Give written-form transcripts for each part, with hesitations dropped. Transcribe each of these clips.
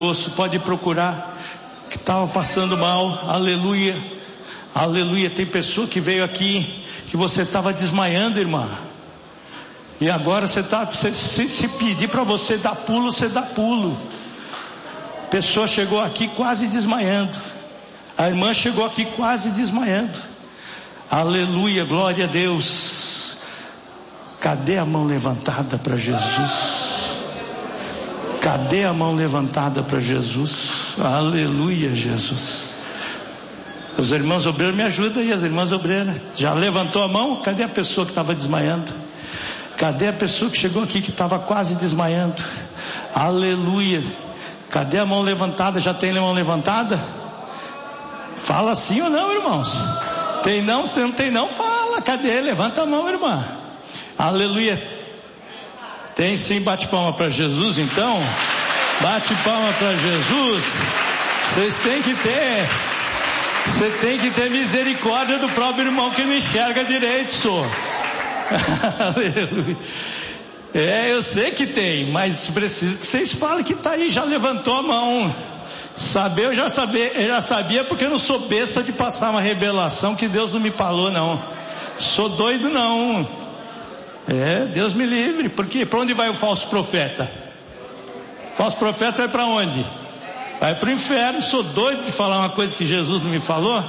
Pode procurar, que estava passando mal. Aleluia, aleluia. Tem pessoa que veio aqui que você estava desmaiando, irmã, e agora se pedir para você dar pulo, você dá pulo. Pessoa chegou aqui quase desmaiando. A irmã chegou aqui quase desmaiando. Aleluia, glória a Deus. Cadê a mão levantada para Jesus? Cadê a mão levantada para Jesus? Aleluia, Jesus. Os irmãos obreiros me ajudam aí, as irmãs obreiras. Já levantou a mão? Cadê a pessoa que estava desmaiando? Cadê a pessoa que chegou aqui que estava quase desmaiando? Aleluia. Cadê a mão levantada? Já tem a mão levantada? Fala sim ou não, irmãos? Tem não? Se não tem não, fala. Cadê? Levanta a mão, irmã. Aleluia. Tem sim. Bate palma para Jesus então. Bate palma para Jesus. Vocês têm que ter. Você tem que ter misericórdia do próprio irmão que não enxerga direito, senhor. Aleluia. Eu sei que tem, mas preciso que vocês falem que está aí. Já levantou a mão. Saber, eu já sabia, porque eu não sou besta de passar uma revelação que Deus não me falou, não. Sou doido, não. Deus me livre. Porque para onde vai o falso profeta? O falso profeta vai para onde? Vai para o inferno. Sou doido de falar uma coisa que Jesus não me falou.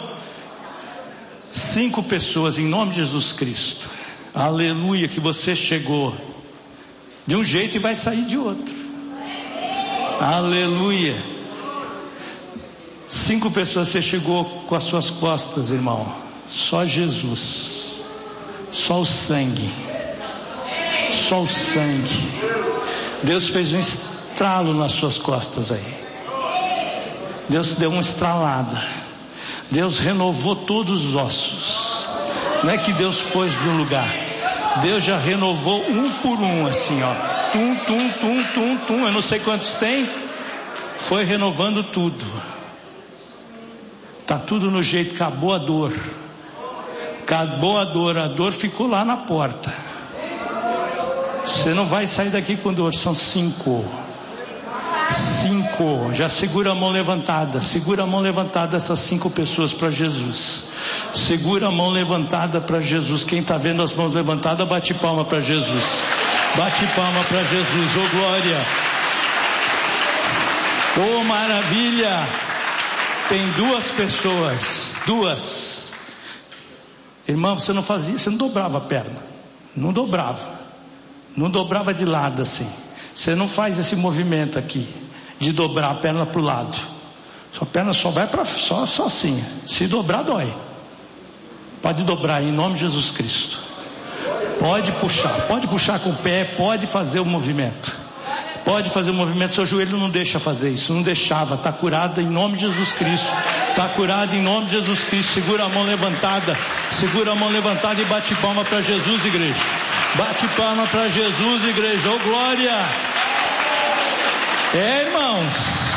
5 pessoas em nome de Jesus Cristo. Aleluia, que você chegou de um jeito e vai sair de outro. Aleluia. 5 pessoas você chegou com as suas costas, irmão. Só Jesus. Só o sangue. Só o sangue. Deus fez um estralo nas suas costas aí. Deus deu uma estralada. Deus renovou todos os ossos. Não é que Deus pôs de um lugar. Deus já renovou um por um, assim, ó. Tum, tum, tum, tum, tum. Eu não sei quantos tem. Foi renovando tudo. Tá tudo no jeito. Acabou a dor. Acabou a dor. A dor ficou lá na porta. Você não vai sair daqui com dor. São 5. 5. Já segura a mão levantada. Segura a mão levantada, essas 5 pessoas para Jesus. Segura a mão levantada para Jesus. Quem está vendo as mãos levantadas, bate palma para Jesus. Bate palma para Jesus. Oh glória. Oh maravilha. Tem 2 pessoas. 2. Irmão, você não fazia, você não dobrava a perna. Não dobrava. Não dobrava de lado assim. Você não faz esse movimento aqui de dobrar a perna para o lado. Sua perna só vai para só assim. Se dobrar, dói. Pode dobrar em nome de Jesus Cristo. Pode puxar com o pé, pode fazer o movimento. Pode fazer o movimento. Seu joelho não deixa fazer isso, não deixava. Está curada em nome de Jesus Cristo. Está curada em nome de Jesus Cristo. Segura a mão levantada. Segura a mão levantada e bate palma para Jesus, igreja. Bate palma para Jesus, igreja. Oh glória. Irmãos.